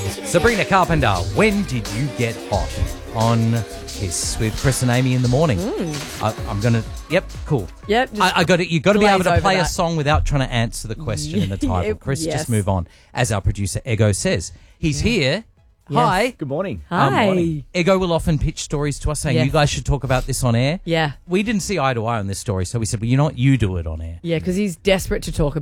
Sabrina Carpenter, when did you get hot? On Kiss with Chris and Amy in the morning. I'm going to... Yep, cool. Yep. I got it. You've got to be able to glaze play over a that. song without trying to answer the question in the title. Chris, Yes. just move on. As our producer, Ego, says. He's here. Yes. Hi. Good morning. Hi. Ego will often pitch stories to us saying, Yes. you guys should talk about this on air. Yeah. We didn't see eye to eye on this story, so we said, well, you know what? You do it on air. Yeah, because he's desperate to talk